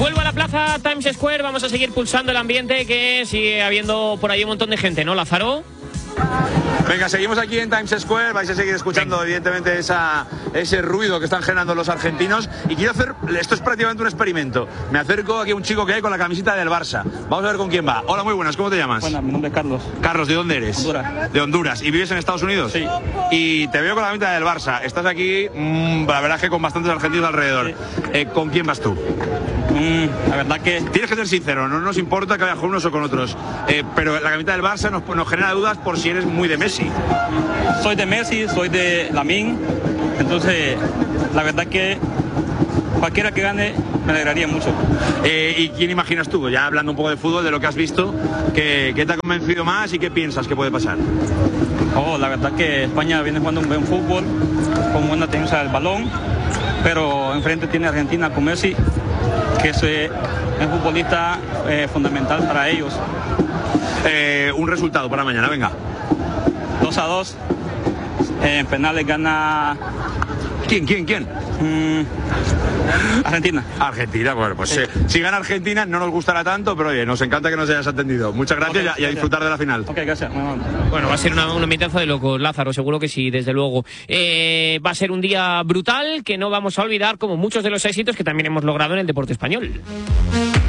Vuelvo a la plaza Times Square, vamos a seguir pulsando el ambiente, que sigue habiendo por ahí un montón de gente, ¿no, Lázaro? Venga, seguimos aquí en Times Square, vais a seguir escuchando evidentemente ese ruido que están generando los argentinos, y quiero hacer, esto es prácticamente un experimento, me acerco aquí a un chico que hay con la camiseta del Barça, vamos a ver con quién va. Hola, muy buenas, ¿cómo te llamas? Bueno, mi nombre es Carlos. Carlos, ¿de dónde eres? Honduras. De Honduras, ¿y vives en Estados Unidos? Sí. Y te veo con la camiseta del Barça, estás aquí, la verdad es que con bastantes argentinos alrededor. Sí. ¿Con quién vas tú? La verdad que... Tienes que ser sincero, no nos importa que vayas con unos o con otros, pero la camiseta del Barça nos genera dudas por si eres muy de Messi. Soy de Messi, soy de Lamine, entonces la verdad que cualquiera que gane me alegraría mucho. ¿Y quién imaginas tú, ya hablando un poco de fútbol, de lo que has visto, qué te ha convencido más y qué piensas que puede pasar? La verdad que España viene jugando un buen fútbol, con buena tenencia del balón, pero enfrente tiene Argentina con Messi, que es un futbolista fundamental para ellos. Un resultado para mañana, venga. 2-2. En penales gana... ¿Quién? Argentina. Argentina, bueno, pues si gana Argentina no nos gustará tanto, pero oye, nos encanta que nos hayas atendido. Muchas gracias, y a disfrutar de la final. Ok, gracias. Bueno, va a ser un ambientazo de locos, Lázaro, seguro que sí, desde luego. Va a ser un día brutal que no vamos a olvidar, como muchos de los éxitos que también hemos logrado en el deporte español.